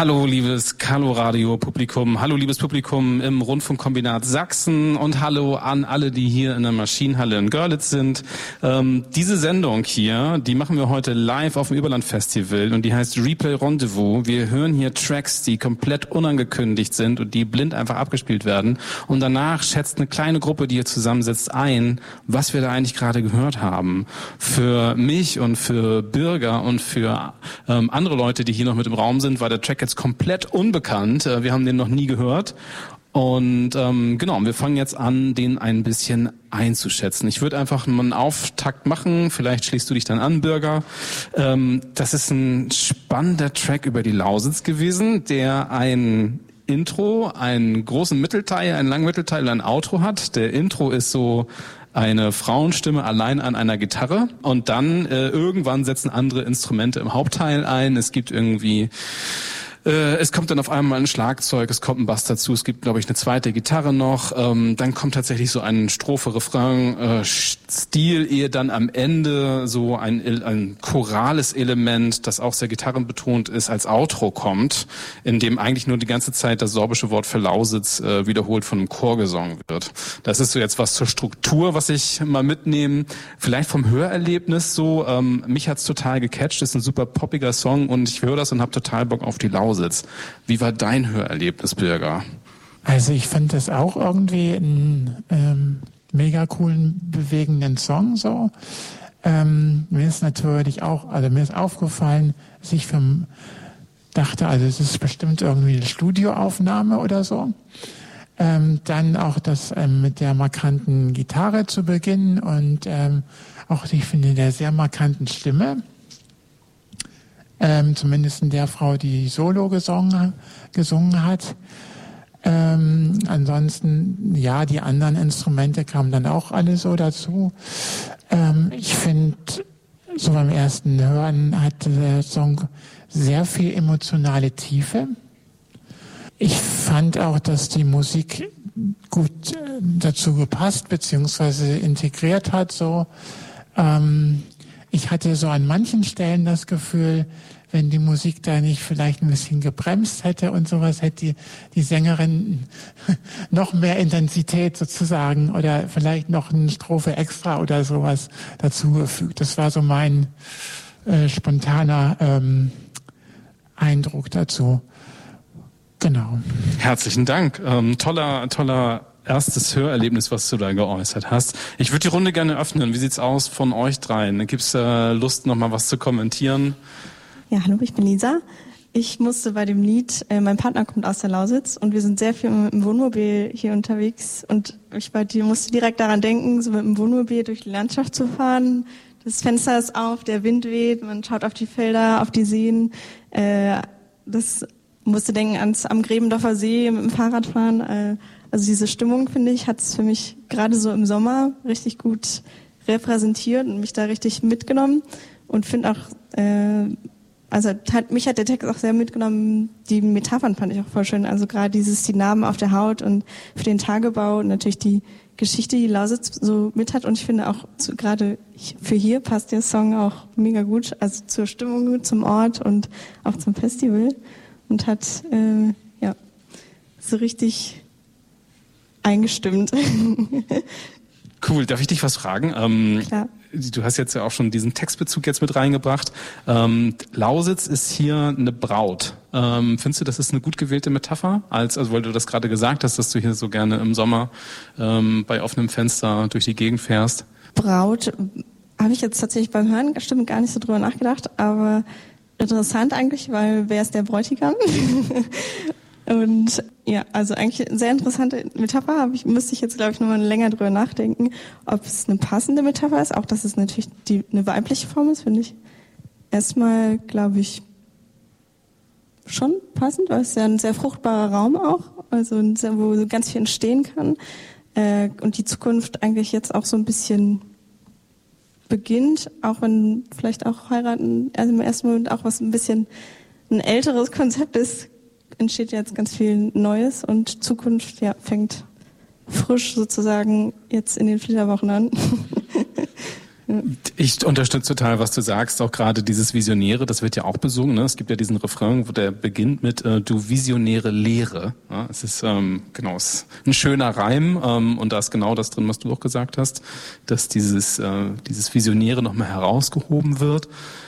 Hallo liebes Calo-Radio-Publikum, hallo liebes Publikum im Rundfunkkombinat Sachsen und hallo an alle, die hier in der Maschinenhalle in Görlitz sind. Diese Sendung hier, die machen wir heute live auf dem Überland-Festival und die heißt Replay Rendezvous. Wir hören hier Tracks, die komplett unangekündigt sind und die blind einfach abgespielt werden. Und danach schätzt eine kleine Gruppe, die hier zusammensitzt, ein, was wir da eigentlich gerade gehört haben. Für mich und für Bürger und für andere Leute, die hier noch mit im Raum sind, war der Track jetzt komplett unbekannt. Wir haben den noch nie gehört. Und genau, wir fangen jetzt an, den ein bisschen einzuschätzen. Ich würde einfach mal einen Auftakt machen. Vielleicht schließt du dich dann an, Bürger. Das ist ein spannender Track über die Lausitz gewesen, der ein Intro, einen großen Mittelteil, einen langen Mittelteil und ein Outro hat. Der Intro ist so eine Frauenstimme allein an einer Gitarre und dann irgendwann setzen andere Instrumente im Hauptteil ein. Es gibt irgendwie es kommt dann auf einmal ein Schlagzeug, es kommt ein Bass dazu, es gibt, glaube ich, eine zweite Gitarre noch, dann kommt tatsächlich so ein Strophe-Refrain-Stil, ehe dann am Ende so ein chorales Element, das auch sehr gitarrenbetont ist, als Outro kommt, in dem eigentlich nur die ganze Zeit das sorbische Wort für Lausitz wiederholt von einem Chor gesungen wird. Das ist so jetzt was zur Struktur, was ich mal mitnehme. Vielleicht vom Hörerlebnis so, mich hat's total gecatcht, ist ein super poppiger Song und ich höre das und habe total Bock auf die Lausitz. Wie war dein Hörerlebnis, Bürger? Also ich fand das auch irgendwie einen mega coolen, bewegenden Song so. Mir ist natürlich auch, also mir ist aufgefallen, dass ich dachte, also es ist bestimmt irgendwie eine Studioaufnahme oder so. Dann auch das mit der markanten Gitarre zu beginnen und auch, ich finde, der sehr markanten Stimme. Zumindest in der Frau, die Solo gesungen hat. Ansonsten, ja, die anderen Instrumente kamen dann auch alle so dazu. Ich finde, so beim ersten Hören hatte der Song sehr viel emotionale Tiefe. Ich fand auch, dass die Musik gut dazu gepasst beziehungsweise integriert hat. So, ich hatte so an manchen Stellen das Gefühl, wenn die Musik da nicht vielleicht ein bisschen gebremst hätte und sowas, hätte die Sängerin noch mehr Intensität sozusagen oder vielleicht noch eine Strophe extra oder sowas dazugefügt. Das war so mein spontaner Eindruck dazu. Genau. Herzlichen Dank. Toller erstes Hörerlebnis, was du da geäußert hast. Ich würde die Runde gerne öffnen. Wie sieht's aus von euch dreien? Gibt's Lust, noch mal was zu kommentieren? Ja, hallo, ich bin Lisa. Ich musste bei dem Lied, mein Partner kommt aus der Lausitz und wir sind sehr viel im Wohnmobil hier unterwegs und ich musste direkt daran denken, so mit dem Wohnmobil durch die Landschaft zu fahren. Das Fenster ist auf, der Wind weht, man schaut auf die Felder, auf die Seen. Das musste denken am Gräbendorfer See mit dem Fahrrad fahren. Also diese Stimmung, finde ich, hat es für mich gerade so im Sommer richtig gut repräsentiert und mich da richtig mitgenommen und finde auch, mich hat der Text auch sehr mitgenommen. Die Metaphern fand ich auch voll schön. Also gerade die Narben auf der Haut und für den Tagebau und natürlich die Geschichte, die Lausitz so mit hat. Und ich finde auch gerade für hier passt der Song auch mega gut. Also zur Stimmung, zum Ort und auch zum Festival. Und hat, so richtig eingestimmt. Cool. Darf ich dich was fragen? Klar. Du hast jetzt ja auch schon diesen Textbezug jetzt mit reingebracht. Lausitz ist hier eine Braut. Findest du, das ist eine gut gewählte Metapher? Also weil du das gerade gesagt hast, dass du hier so gerne im Sommer bei offenem Fenster durch die Gegend fährst. Braut habe ich jetzt tatsächlich beim Hören stimmt gar nicht so drüber nachgedacht, aber interessant eigentlich, weil wer ist der Bräutigam? Und ja, also eigentlich eine sehr interessante Metapher, müsste ich jetzt, glaube ich, nochmal länger drüber nachdenken, ob es eine passende Metapher ist. Auch, dass es natürlich eine weibliche Form ist, finde ich erstmal, glaube ich, schon passend, weil es ja ein sehr fruchtbarer Raum auch, also wo ganz viel entstehen kann. Und die Zukunft eigentlich jetzt auch so ein bisschen beginnt, auch wenn vielleicht auch heiraten, also im ersten Moment auch was ein bisschen ein älteres Konzept ist, entsteht jetzt ganz viel Neues und Zukunft fängt frisch sozusagen jetzt in den Flitterwochen an. Ich unterstütze total, was du sagst, auch gerade dieses Visionäre, das wird ja auch besungen. Ne? Es gibt ja diesen Refrain, der beginnt mit du visionäre Lehre. Ja, es ist genau, es ist ein schöner Reim und da ist genau das drin, was du auch gesagt hast, dass dieses Visionäre nochmal herausgehoben wird.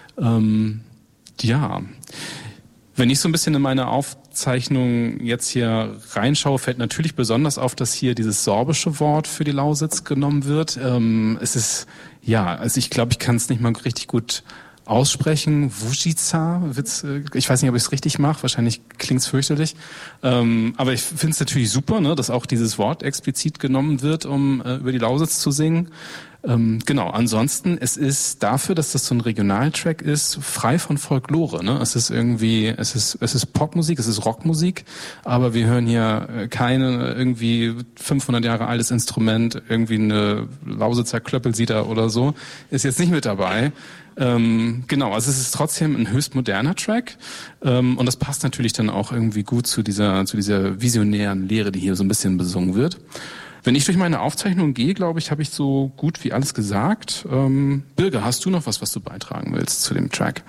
Ja, wenn ich so ein bisschen in meine Aufzeichnung jetzt hier reinschaue, fällt natürlich besonders auf, dass hier dieses sorbische Wort für die Lausitz genommen wird. Es ist, ja, also ich glaube, ich kann es nicht mal richtig gut aussprechen. Wujica, ich weiß nicht, ob ich es richtig mache, wahrscheinlich klingt es fürchterlich. Aber ich finde es natürlich super, ne, dass auch dieses Wort explizit genommen wird, um über die Lausitz zu singen. Genau, ansonsten, es ist dafür, dass das so ein Regionaltrack ist, frei von Folklore. Ne? Es ist irgendwie, es ist Popmusik, es ist Rockmusik, aber wir hören hier keine irgendwie 500 Jahre altes Instrument, irgendwie eine Lausitzer Klöppelsieder oder so, ist jetzt nicht mit dabei. Genau, also es ist trotzdem ein höchst moderner Track und das passt natürlich dann auch irgendwie gut zu dieser visionären Lehre, die hier so ein bisschen besungen wird. Wenn ich durch meine Aufzeichnung gehe, glaube ich, habe ich so gut wie alles gesagt. Birger, hast du noch was du beitragen willst zu dem Track?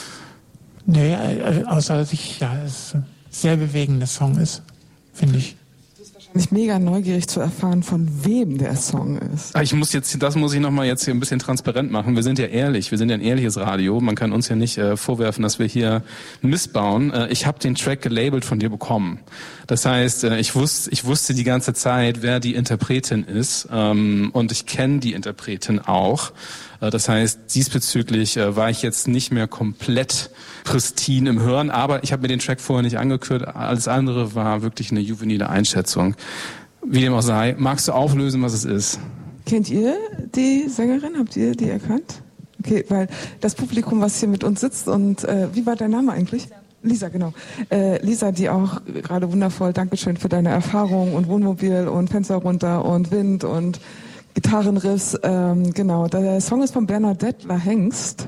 Nee, außer dass es ein sehr bewegender Song ist, finde ich. Ich bin mega neugierig zu erfahren, von wem der Song ist. Das muss ich nochmal jetzt hier ein bisschen transparent machen. Wir sind ja ehrlich, wir sind ja ein ehrliches Radio. Man kann uns ja nicht vorwerfen, dass wir hier missbauen. Ich habe den Track gelabelt von dir bekommen. Das heißt, ich wusste die ganze Zeit, wer die Interpretin ist und ich kenne die Interpretin auch. Das heißt, diesbezüglich war ich jetzt nicht mehr komplett pristine im Hören, aber ich habe mir den Track vorher nicht angehört. Alles andere war wirklich eine juvenile Einschätzung. Wie dem auch sei, magst du auflösen, was es ist? Kennt ihr die Sängerin? Habt ihr die erkannt? Okay, weil das Publikum, was hier mit uns sitzt und wie war dein Name eigentlich? Lisa, genau. Lisa, die auch gerade wundervoll, Dankeschön für deine Erfahrung und Wohnmobil und Fenster runter und Wind und Gitarrenriffs, genau. Der Song ist von Bernadette Lahengst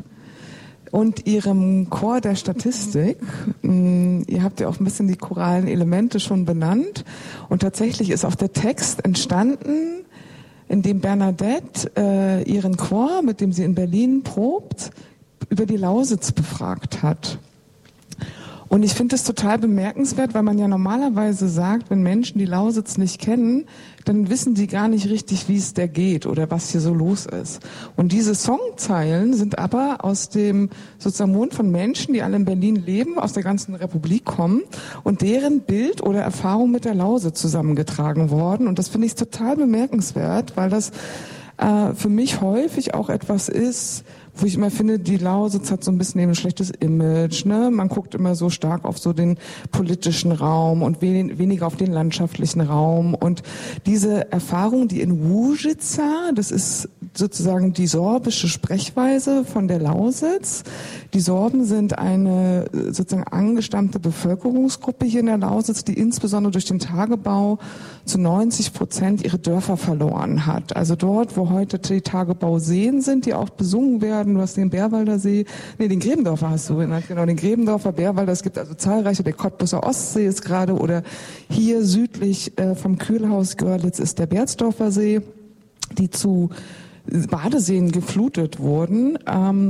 und ihrem Chor der Statistik. Ihr habt ja auch ein bisschen die choralen Elemente schon benannt. Und tatsächlich ist auch der Text entstanden, in dem Bernadette ihren Chor, mit dem sie in Berlin probt, über die Lausitz befragt hat. Und ich finde es total bemerkenswert, weil man ja normalerweise sagt, wenn Menschen die Lausitz nicht kennen, dann wissen die gar nicht richtig, wie es der geht oder was hier so los ist. Und diese Songzeilen sind aber aus dem sozusagen Mund von Menschen, die alle in Berlin leben, aus der ganzen Republik kommen und deren Bild oder Erfahrung mit der Lausitz zusammengetragen worden. Und das finde ich total bemerkenswert, weil das für mich häufig auch etwas ist, wo ich immer finde, die Lausitz hat so ein bisschen eben ein schlechtes Image, ne? Man guckt immer so stark auf so den politischen Raum und weniger auf den landschaftlichen Raum. Und diese Erfahrung, die in Wujica, das ist sozusagen die sorbische Sprechweise von der Lausitz. Die Sorben sind eine sozusagen angestammte Bevölkerungsgruppe hier in der Lausitz, die insbesondere durch den Tagebau zu 90% ihre Dörfer verloren hat. Also dort, wo heute die Tagebauseen sind, die auch besungen werden. Du hast den Bärwalder See, den Gräbendorfer hast du genannt, genau, den Gräbendorfer Bärwalder. Es gibt also zahlreiche, der Cottbuser Ostsee ist gerade, oder hier südlich vom Kühlhaus Görlitz ist der Berzdorfer See, die zu Badeseen geflutet wurden.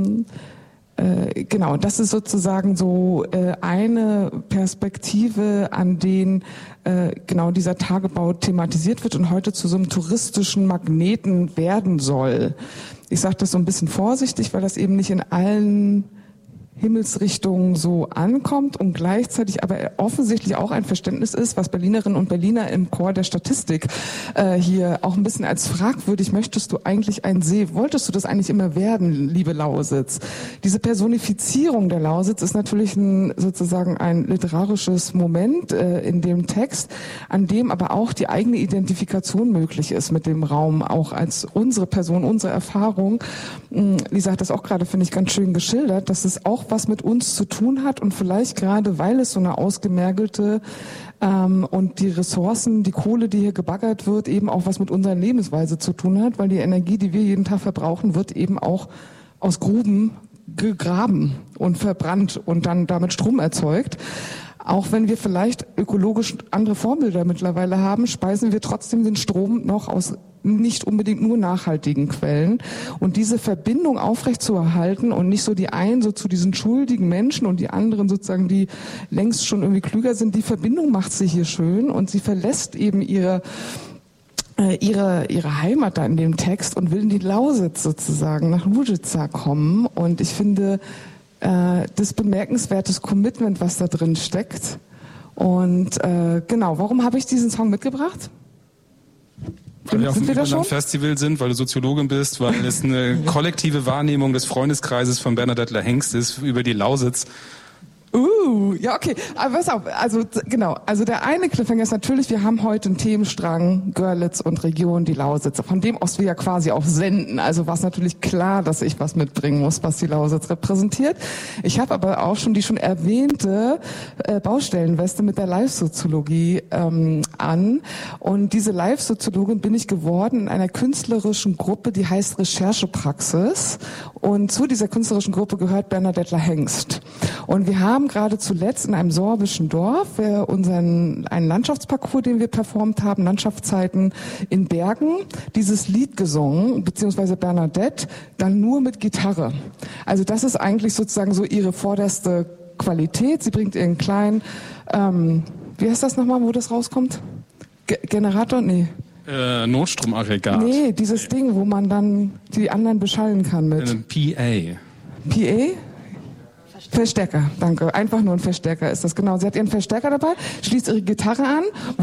Genau, das ist sozusagen so eine Perspektive, an denen genau dieser Tagebau thematisiert wird und heute zu so einem touristischen Magneten werden soll. Ich sage das so ein bisschen vorsichtig, weil das eben nicht in allen Himmelsrichtungen so ankommt und gleichzeitig aber offensichtlich auch ein Verständnis ist, was Berlinerinnen und Berliner im Chor der Statistik hier auch ein bisschen als fragwürdig, wolltest du das eigentlich immer werden, liebe Lausitz? Diese Personifizierung der Lausitz ist natürlich sozusagen ein literarisches Moment in dem Text, an dem aber auch die eigene Identifikation möglich ist mit dem Raum, auch als unsere Person, unsere Erfahrung. Lisa hat das auch gerade, finde ich, ganz schön geschildert, dass es auch was mit uns zu tun hat und vielleicht gerade, weil es so eine ausgemergelte und die Ressourcen, die Kohle, die hier gebaggert wird, eben auch was mit unserer Lebensweise zu tun hat, weil die Energie, die wir jeden Tag verbrauchen, wird eben auch aus Gruben gegraben und verbrannt und dann damit Strom erzeugt. Auch wenn wir vielleicht ökologisch andere Vorbilder mittlerweile haben, speisen wir trotzdem den Strom noch aus nicht unbedingt nur nachhaltigen Quellen. Und diese Verbindung aufrechtzuerhalten und nicht so die einen so zu diesen schuldigen Menschen und die anderen sozusagen, die längst schon irgendwie klüger sind, die Verbindung macht sie hier schön und sie verlässt eben ihre Heimat da in dem Text und will in die Lausitz sozusagen nach Łużyca kommen. Und ich finde das bemerkenswertes Commitment, was da drin steckt. Und genau, warum habe ich diesen Song mitgebracht? Weil wir auf dem Überland-Festival sind, weil du Soziologin bist, weil es eine kollektive Wahrnehmung des Freundeskreises von Bernadette Lahengst ist über die Lausitz. Ja, okay. Aber pass auf, also genau, also der eine Cliffhanger ist natürlich, wir haben heute einen Themenstrang, Görlitz und Region, die Lausitz, von dem aus wir ja quasi auch senden. Also war es natürlich klar, dass ich was mitbringen muss, was die Lausitz repräsentiert. Ich habe aber auch schon die schon erwähnte Baustellenweste mit der Live-Soziologie an. Und diese Live-Soziologin bin ich geworden in einer künstlerischen Gruppe, die heißt Recherchepraxis. Und zu dieser künstlerischen Gruppe gehört Bernadette Lahengst. Und wir haben gerade zuletzt in einem sorbischen Dorf einen Landschaftsparcours, den wir performt haben, Landschaftszeiten in Bergen, dieses Lied gesungen, beziehungsweise Bernadette, dann nur mit Gitarre. Also das ist eigentlich sozusagen so ihre vorderste Qualität. Sie bringt ihren kleinen, wie heißt das nochmal, wo das rauskommt? Generator? Nee. Notstromaggregat. Nee, dieses Ding, wo man dann die anderen beschallen kann mit. PA. PA? Verstärker, danke. Einfach nur ein Verstärker ist das, genau. Sie hat ihren Verstärker dabei, schließt ihre Gitarre an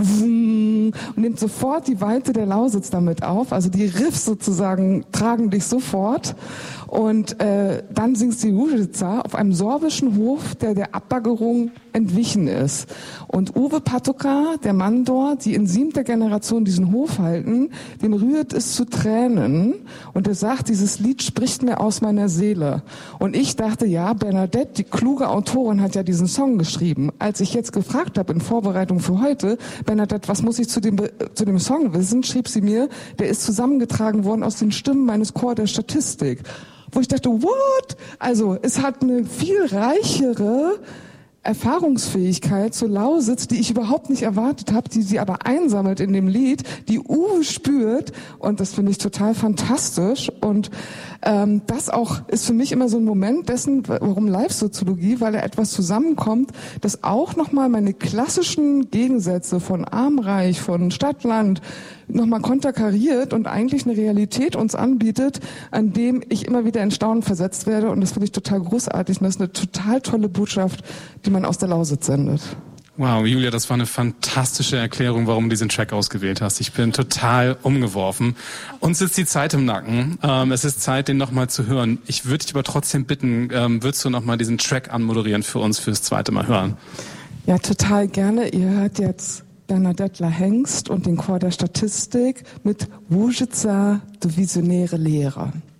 und nimmt sofort die Weite der Lausitz damit auf. Also die Riffs sozusagen tragen dich sofort. Und dann singt sie Łużyca auf einem sorbischen Hof, der Abbaggerung entwichen ist. Und Uwe Patoka, der Mann dort, die in 7. Generation diesen Hof halten, den rührt es zu Tränen. Und er sagt, dieses Lied spricht mir aus meiner Seele. Und ich dachte, ja, Bernadette, die kluge Autorin, hat ja diesen Song geschrieben. Als ich jetzt gefragt habe in Vorbereitung für heute, Bernadette, was muss ich zu dem Song wissen, schrieb sie mir, der ist zusammengetragen worden aus den Stimmen meines Chor der Statistik. Wo ich dachte, what? Also es hat eine viel reichere Erfahrungsfähigkeit zur Lausitz, die ich überhaupt nicht erwartet habe, die sie aber einsammelt in dem Lied, die Uwe spürt, und das finde ich total fantastisch. Und das auch ist für mich immer so ein Moment dessen, warum Live-Soziologie, weil da etwas zusammenkommt, das auch nochmal meine klassischen Gegensätze von Arm-Reich, von Stadt-Land nochmal konterkariert und eigentlich eine Realität uns anbietet, an dem ich immer wieder in Staunen versetzt werde. Und das finde ich total großartig. Und das ist eine total tolle Botschaft, die man aus der Lausitz sendet. Wow, Julia, das war eine fantastische Erklärung, warum du diesen Track ausgewählt hast. Ich bin total umgeworfen. Uns sitzt die Zeit im Nacken. Es ist Zeit, den nochmal zu hören. Ich würde dich aber trotzdem bitten, würdest du nochmal diesen Track anmoderieren für uns fürs zweite Mal hören? Ja, total gerne. Ihr hört jetzt Bernadette Lahengst und den Chor der Statistik mit Łużyca, du visionäre Lehre.